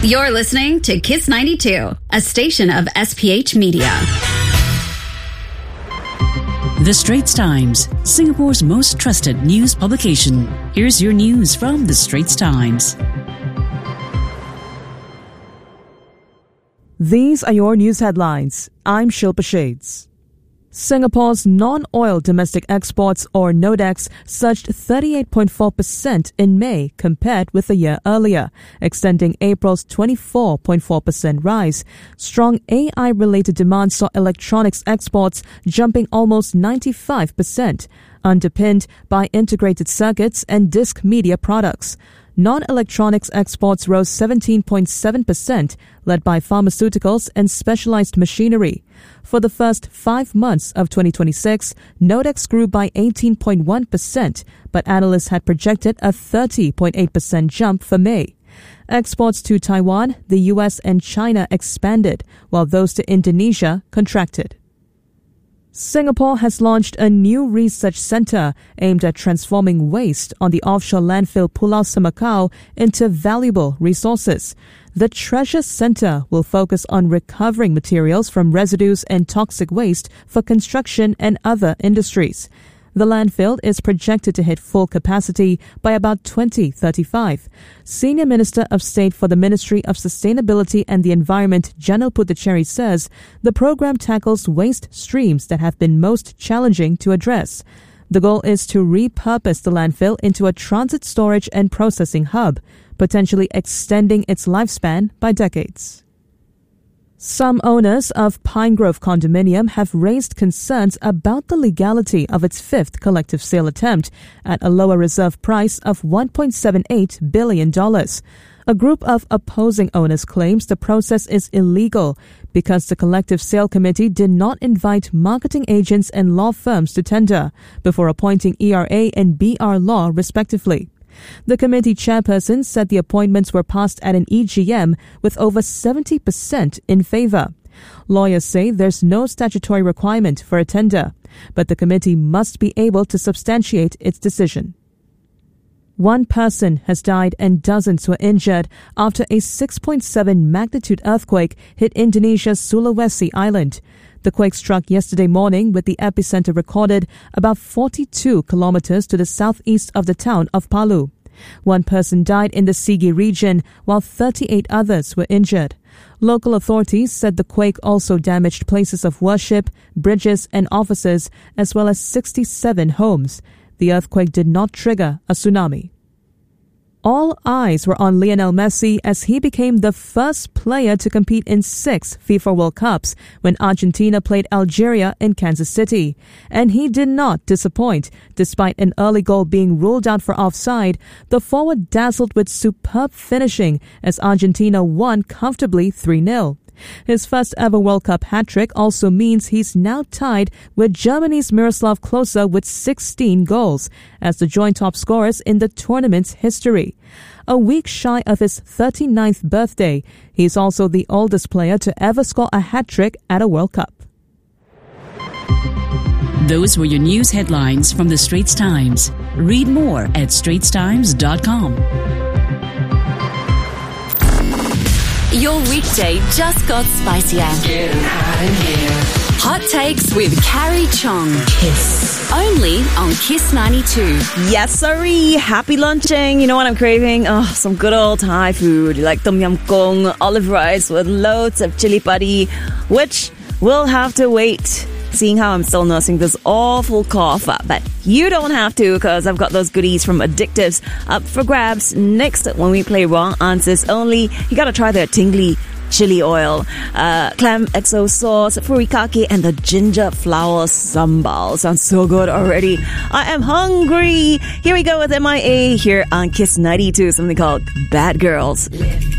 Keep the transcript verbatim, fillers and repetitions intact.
You're listening to Kiss ninety-two, a station of S P H Media. The Straits Times, Singapore's most trusted news publication. Here's your news from The Straits Times. These are your news headlines. I'm Shilpa Shades. Singapore's non-oil domestic exports, or NODEX, surged thirty-eight point four percent in May compared with a year earlier, extending April's twenty-four point four percent rise. Strong A I-related demand saw electronics exports jumping almost ninety-five percent, underpinned by integrated circuits and disc media products. Non-electronics exports rose seventeen point seven percent, led by pharmaceuticals and specialized machinery. For the first five months of twenty twenty-six, NODEX grew by eighteen point one percent, but analysts had projected a thirty point eight percent jump for May. Exports to Taiwan, the U S and China expanded, while those to Indonesia contracted. Singapore has launched a new research centre aimed at transforming waste on the offshore landfill Pulau Semakau into valuable resources. The Treasure Centre will focus on recovering materials from residues and toxic waste for construction and other industries. The landfill is projected to hit full capacity by about twenty thirty-five. Senior Minister of State for the Ministry of Sustainability and the Environment, Janil Puthucheary, says the program tackles waste streams that have been most challenging to address. The goal is to repurpose the landfill into a transit storage and processing hub, potentially extending its lifespan by decades. Some owners of Pinegrove Condominium have raised concerns about the legality of its fifth collective sale attempt at a lower reserve price of one point seven eight billion dollars. A group of opposing owners claims the process is illegal because the collective sale committee did not invite marketing agents and law firms to tender before appointing E R A and B R Law respectively. The committee chairperson said the appointments were passed at an E G M with over seventy percent in favour. Lawyers say there's no statutory requirement for a tender, but the committee must be able to substantiate its decision. One person has died and dozens were injured after a six point seven magnitude earthquake hit Indonesia's Sulawesi island. The quake struck yesterday morning with the epicenter recorded about forty-two kilometers to the southeast of the town of Palu. One person died in the Sigi region, while thirty-eight others were injured. Local authorities said the quake also damaged places of worship, bridges and offices, as well as sixty-seven homes. The earthquake did not trigger a tsunami. All eyes were on Lionel Messi as he became the first player to compete in six FIFA World Cups when Argentina played Algeria in Kansas City. And he did not disappoint. Despite an early goal being ruled out for offside, the forward dazzled with superb finishing as Argentina won comfortably three nil. His first ever World Cup hat-trick also means he's now tied with Germany's Miroslav Klose with sixteen goals as the joint top scorers in the tournament's history. A week shy of his thirty-ninth birthday, he's also the oldest player to ever score a hat-trick at a World Cup. Those were your news headlines from The Straits Times. Read more at straits times dot com. Your weekday just got spicier. Getting hot in here. Hot Takes with Carrie Chong. Kiss. Only on Kiss ninety-two. Yes, sorry. Happy lunching. You know what I'm craving? Oh, some good old Thai food like tom yum goong, olive rice with loads of chili padi, which will have to wait. Seeing how I'm still nursing this awful cough. But you don't have to, because I've got those goodies from Addictives up for grabs next when we play Wrong Answers Only. You gotta try their tingly chili oil, uh, clam X O sauce, furikake, and the ginger flower sambal. Sounds so good already. I am hungry. Here we go with M I A here on Kiss ninety-two, something called Bad Girls.